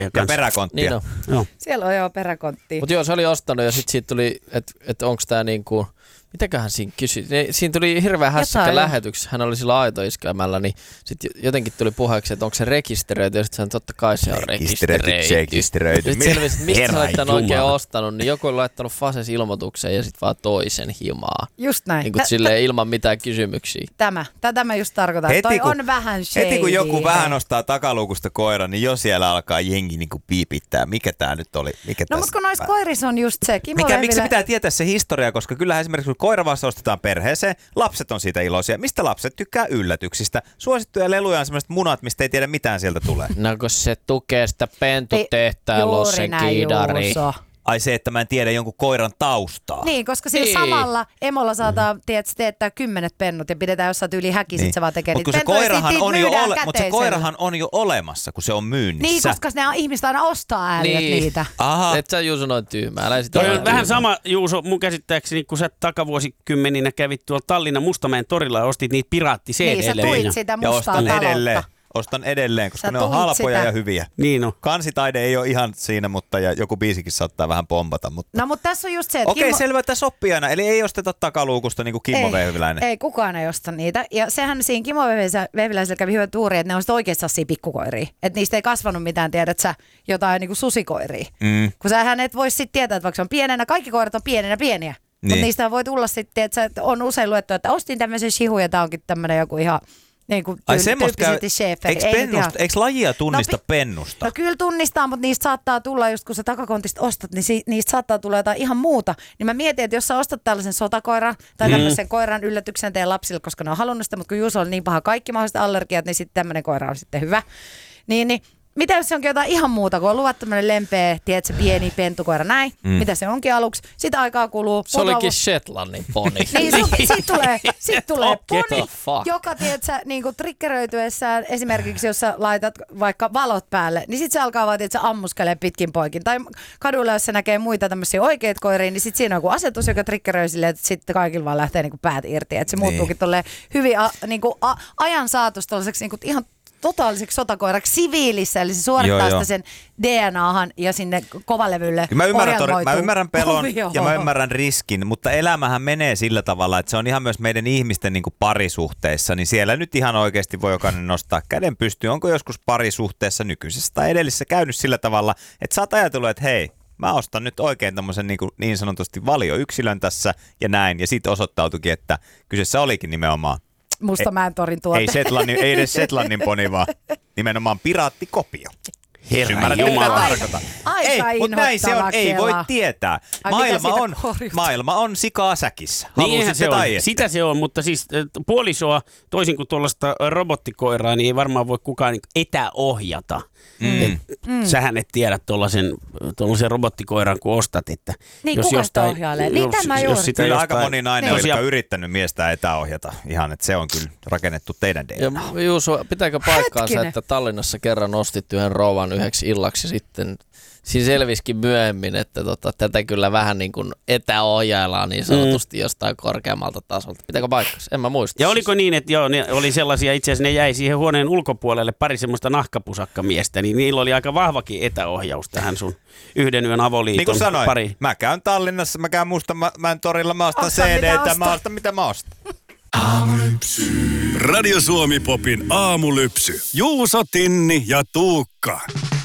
Ja peräkonttia. Niin Siellä on jo peräkonttia. Mutta joo, se oli ostanut ja sitten siitä tuli, että onko tämä niinku... Mitäköhän siinä kysyi? Siinä tuli hirveä hässäkkä lähetyksessä. Hän oli sillä aitoiskelmällä, niin sitten jotenkin tuli puheeksi, että onko se rekisteröity. Ja sitten totta kai se on rekisteröity. Sitten selvisi, että mistä sä olet tämän oikein ostanut. Niin joku on laittanut Fases-ilmoitukseen ja sitten vaan toisen himaa. Just näin. Niin kuin silleen ilman mitään kysymyksiä. Tätä mä just tarkoitan. Toi on vähän shady. Heti kun joku vähän nostaa takaluukusta koiran, niin jo siellä alkaa jengi niinku piipittää. Mikä tää nyt oli? No mutta kun noissa koirissa on just se. Miksi pitää tietää se historia, koska kyllähän esimerkiksi koira vasta ostetaan perheeseen, lapset on siitä iloisia. Mistä lapset tykkää yllätyksistä? Suosittuja leluja on sellaiset munat, mistä ei tiedä mitään sieltä tulee. No kun se tukee sitä pentutehtailua, se kiidari. Ai se, että mä en tiedä jonkun koiran taustaa. Niin, koska sillä samalla emolla saadaan teettää 10 pennut ja pidetään jossain tyyli häki, sit se vaan tekee niitä pentuja. Mutta se koirahan on jo olemassa, kun se on myynnissä. Niin, koska ne ihmiset aina ostaa ääliöt niitä. Aha. Et sä Juuso noin tyhmää. Toi on vähän sama, Juuso, mun käsittääkseni, kun sä takavuosikymmeninä kävit tuolla Tallinnan Mustamäen torilla ja ostit niitä piraatti-CD-levyjä. Niin, sä tuit sitä mustaa taloutta. Ostan edelleen, koska ne on halpoja ja hyviä. Niin on. Kansitaide ei ole ihan siinä, mutta ja joku biisikin saattaa vähän pompata. Mutta... No mutta tässä on just se, että Okei, selvä, että sopii aina. Eli ei osteta takaluukusta niin kuin Kimmo Vehviläinen. Ei, kukaan ei osta niitä. Ja sehän siinä Kimmo Vehviläisellä kävi hyvä tuuri, että ne on sitten oikeasti sellaisia pikkukoiria. Että niistä ei kasvanut mitään, tiedät sä, jotain niin kuin susikoiria. Kun sähän et voi sitten tietää, että vaikka se on pienenä, kaikki koirat on pieniä. Niin. Mutta niistä voi tulla sitten, että on usein luettu, että ostin tämmöisen shihun ja tää onkin tämmöinen joku ihan... Niin kuin tyyppisesti schäferi. Eikö lajia tunnista pennusta? No kyllä tunnistaa, mutta niistä saattaa tulla, just kun sä takakontista ostat, niin niistä saattaa tulla jotain ihan muuta. Niin mä mietin, että jos sä ostat tällaisen sotakoiran tai tämmöisen koiran yllätyksen teidän lapsille, koska ne on halunnut sitä, mutta kun Juuso on niin paha kaikki mahdolliset allergiat, niin sitten tämmöinen koira on sitten hyvä. Niin mitä jos se onkin jotain ihan muuta, kun on luvat tämmöinen lempeä, tiedätkö, pieni pentukoira näin, mitä se onkin aluksi, sitä aikaa kuluu. Se olikin Shetlandin poni. Niin, sit tulee poni, joka, tiedätkö, niin kuin triggeröityessään, esimerkiksi jos sä laitat vaikka valot päälle, niin sit se alkaa vaan, tiedätkö, ammuskelee pitkin poikin. Tai kadulla, jos se näkee muita tämmöisiä oikeita koiria, niin sit siinä on joku asetus, joka triggeröi silleen, että sitten kaikilla vaan lähtee niin kuin päät irti. Että se muuttuukin tolleen hyvin niin kuin ajan saatossa tollaiseksi niin kuin ihan totaaliseksi sotakoiraksi siviilissä, eli se suorittaa sitä sen DNAhan ja sinne kovalevylle. Mä ymmärrän pelon ja mä ymmärrän riskin, mutta elämähän menee sillä tavalla, että se on ihan myös meidän ihmisten niin kuin parisuhteissa, niin siellä nyt ihan oikeasti voi jokainen nostaa käden pystyyn. Onko joskus parisuhteessa nykyisessä tai edellisessä käynyt sillä tavalla, että sä oot ajatellut, että hei, mä ostan nyt oikein tommosen niin sanotusti valioyksilön tässä ja näin, ja sitten osoittautuikin, että kyseessä olikin nimenomaan Mustamäen torin tuote. Ei edes Shetlandin poni, vaan nimenomaan piraattikopio. Herran Jumala. Mutta näin se on, ei voi tietää. Maailma on sikaa säkissä. Niinhän se on. Sitä se on, mutta siis puolisoa, toisin kuin tuollaista robottikoiraa, niin ei varmaan voi kukaan etäohjata. Sähän et tiedä tuollaisen robottikoiran, kun ostat, että niin, jos jostain ohjailee. Jos sitä kyllä aika moni nainen on yrittänyt miestä etäohjata. Ihan, että se on kyllä rakennettu teidän DNA. Ja Juuso, pitääkö paikkaansa, että Tallinnassa kerran ostit yhden rouvan yhdeksi illaksi sitten? Siinä selvisikin myöhemmin, että tätä kyllä vähän niin kuin etäohjaillaan niin sanotusti jostain korkeammalta tasolta. Pitääkö paikkansa? En mä muista. Ja oliko niin, että joo, ne oli sellaisia, itse asiassa ne jäi siihen huoneen ulkopuolelle pari semmoista nahkapusakkamiestä, niin niillä oli aika vahvakin etäohjaus tähän sun yhden yön avoliiton niin kuin sanoin, pari. Mä käyn Tallinnassa, mä käyn Mustamäen torilla, mä ostan CD-tä, mä ostan mitä mä ostan. Aamulypsy. Radio Suomi Popin aamulypsy. Juuso, Tinni ja Tuukka.